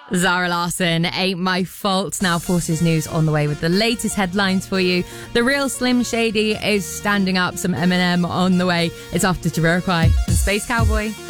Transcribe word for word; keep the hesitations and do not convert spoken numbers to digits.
Zara Larsson, Ain't My Fault. Now Forces News on the way with the latest headlines for you. The Real Slim Shady is standing up. Some Eminem on the way. It's after Jamiroquai and Space Cowboy.